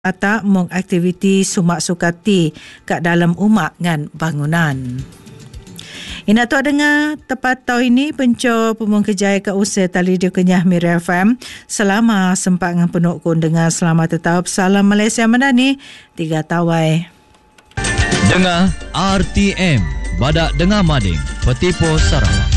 atau mong aktiviti sumak sukati kat dalam umak ngan bangunan. Ina tu dengar tepat tahu ini penco pemung kejaya ke usai tali di Kenyah Mira FM. Selama sempat ngan penuk kun dengar selamat tetap salam Malaysia Madani 3 tawai. Dengar RTM Badak Dengar Mading Petipo Sarawak.